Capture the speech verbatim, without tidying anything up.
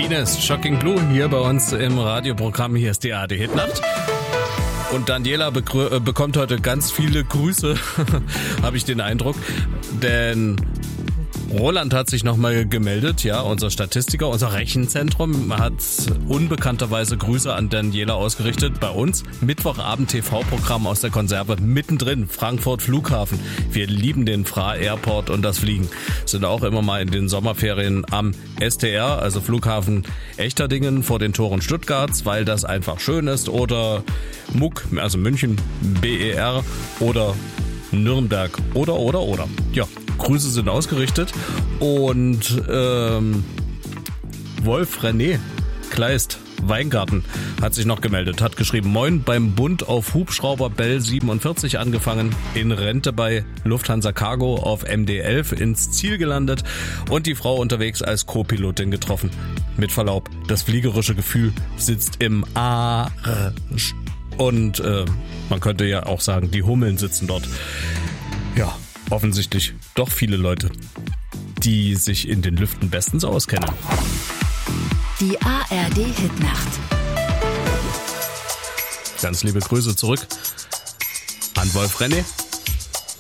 Venus, Shocking Blue hier bei uns im Radioprogramm. Hier ist die A R D Hitnacht. Und Daniela begrü- äh, bekommt heute ganz viele Grüße, habe ich den Eindruck. Denn Roland hat sich nochmal gemeldet, ja, unser Statistiker, unser Rechenzentrum hat unbekannterweise Grüße an Daniela ausgerichtet. Bei uns Mittwochabend-T V-Programm aus der Konserve, mittendrin, Frankfurt Flughafen. Wir lieben den Fra Airport und das Fliegen. Sind auch immer mal in den Sommerferien am S T R, also Flughafen Echterdingen vor den Toren Stuttgarts, weil das einfach schön ist. Oder M U C, also München, B E R oder Nürnberg oder, oder, oder. Ja, Grüße sind ausgerichtet und ähm, Wolf René Kleist Weingarten hat sich noch gemeldet, hat geschrieben: Moin, beim Bund auf Hubschrauber Bell siebenundvierzig angefangen, in Rente bei Lufthansa Cargo auf M D elf ins Ziel gelandet und die Frau unterwegs als Co-Pilotin getroffen. Mit Verlaub, das fliegerische Gefühl sitzt im Arsch. Und äh, man könnte ja auch sagen, die Hummeln sitzen dort. Ja, offensichtlich doch viele Leute, die sich in den Lüften bestens auskennen. Die A R D Hitnacht. Ganz liebe Grüße zurück an Wolf René.